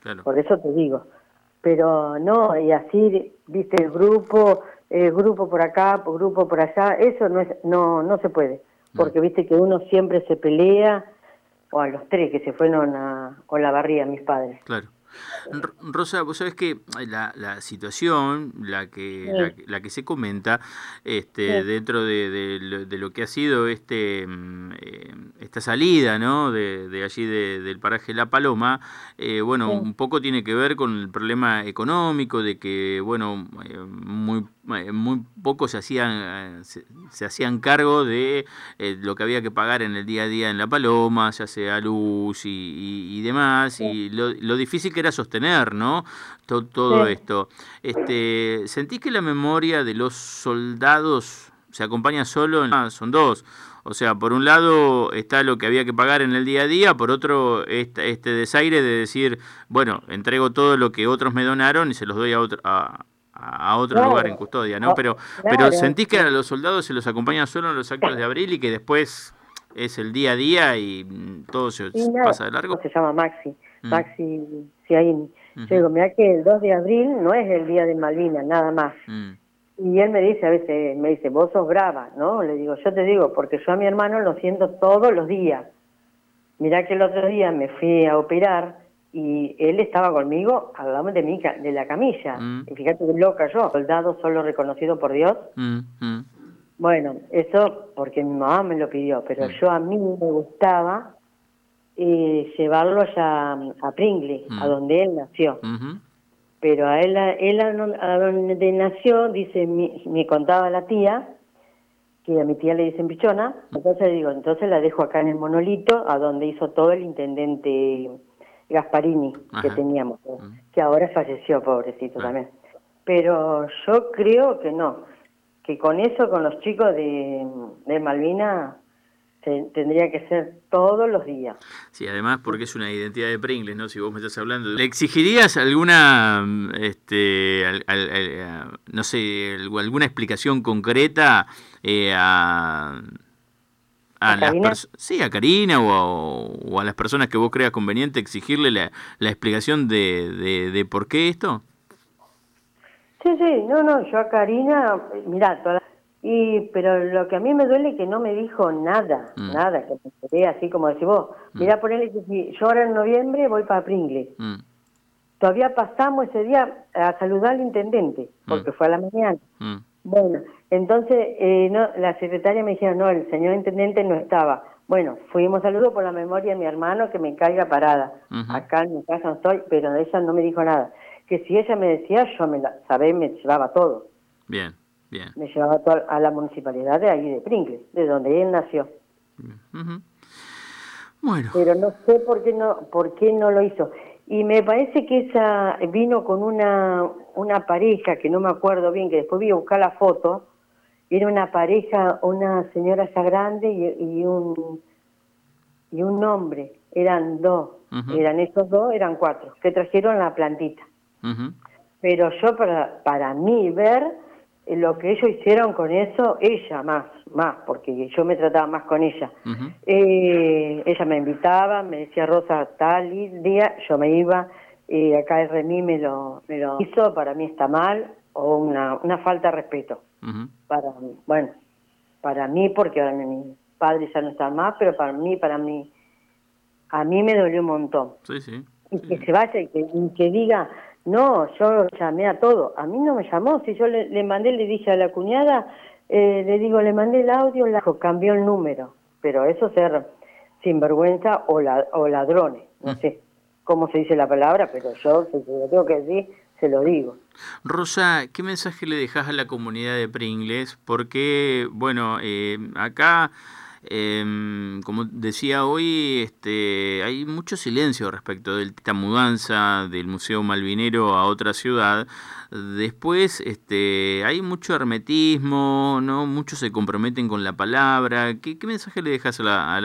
claro. por eso te digo. Pero no, y así, viste, grupo por acá, grupo por allá, eso no se puede, Mm. porque viste que uno siempre se pelea, o a los tres que se fueron a Olavarría, mis padres. Claro. Rosa, vos sabés que la situación, Sí, la que se comenta, sí, dentro de lo que ha sido esta salida, ¿no? De allí del paraje La Paloma, bueno, sí, un poco tiene que ver con el problema económico, de que, bueno, muy poco se hacían cargo de lo que había que pagar en el día a día en La Paloma, ya sea luz y demás, sí, y lo difícil que era sostener, ¿no? Todo sí. esto. ¿Sentís que la memoria de los soldados se acompaña solo? Son dos. O sea, por un lado está lo que había que pagar en el día a día, por otro este desaire de decir, bueno, entrego todo lo que otros me donaron y se los doy a otro lugar en Claro, custodia, ¿no? Pero claro. ¿sentís que a los soldados se los acompaña solo en los actos de abril y que después es el día a día y todo se Y nada, pasa de largo? se llama Maxi. Mm, Maxi Ciaini. Yo ujú, digo, mirá que el 2 de abril no es el día de Malvinas, nada más. mm, Y él me dice, a veces, me dice, vos sos brava, ¿no? Le digo, yo te digo, porque yo a mi hermano lo siento todos los días. Mirá que el otro día me fui a operar y él estaba conmigo al lado de la camilla. mm, Y fíjate qué loca yo, soldado solo reconocido por Dios. mm, mm, Bueno, eso porque mi mamá me lo pidió, pero mm, yo a mí me gustaba llevarlo allá a Pringle, a mm, donde él nació. ujú, Pero a donde nació, dice, me contaba la tía, que a mi tía le dicen pichona, entonces digo, entonces la dejo acá en el monolito, a donde hizo todo el intendente Gasparini que ajá, teníamos, mm, que ahora falleció, pobrecito claro. también. Pero yo creo que no, que con eso, con los chicos de Malvina, tendría que ser todos los días. Sí, además porque es una identidad de Pringles, ¿no? Si vos me estás hablando, ¿le exigirías alguna, no sé, alguna explicación concreta eh, a, ¿A a las Karina? personas, sí, a Karina o a las personas que vos creas conveniente exigirle la explicación de por qué esto? Sí, sí, no, yo a Karina, mirá, pero lo que a mí me duele es que no me dijo nada, Mm, nada, que me quedé así como decís vos. mm, Mirá, ponele que si yo ahora en noviembre voy para Pringles. mm, Todavía pasamos ese día a saludar al intendente, mm, porque fue a la mañana. mm, Bueno, entonces no, la secretaria me dijeron, no, el señor intendente no estaba. Bueno, fuimos saludos por la memoria de mi hermano que me caiga parada. ujú. Acá en mi casa no estoy, pero ella no me dijo nada. Que si ella me decía, yo sabés, me llevaba todo. Bien, bien. Me llevaba todo a la municipalidad de ahí de Pringles, de donde él nació. Bien, ujú. Bueno, Pero no sé por qué no lo hizo. Y me parece que esa vino con una pareja que no me acuerdo bien, que después vi a buscar la foto. Era una pareja, una señora ya grande y un hombre. Eran dos, ujú, eran esos dos, eran cuatro, que trajeron la plantita. ujú, Pero yo para mí ver lo que ellos hicieron con eso, ella más, porque yo me trataba más con ella. ujú. Ella me invitaba, me decía, Rosa, tal día, yo me iba, acá el Remy me lo hizo, para mí está mal, o una falta de respeto. Ujú. Bueno, para mí, porque ahora mi padre ya no está más, pero a mí me dolió un montón. Sí, sí, Y sí, que sí. se vaya y que diga, no, yo llamé a todo. A mí no me llamó, si yo le mandé, le dije a la cuñada, le digo, le mandé el audio, cambió el número. Pero eso ser sinvergüenza o ladrones, no Mm. sé cómo se dice la palabra, pero yo, si se lo tengo que decir, se lo digo. Rosa, ¿qué mensaje le dejas a la comunidad de Pringles? Porque, bueno, acá, como decía hoy, hay mucho silencio respecto de esta mudanza del Museo Malvinero a otra ciudad. Después, hay mucho hermetismo, ¿no? Muchos se comprometen con la palabra. ¿Qué mensaje le dejas a la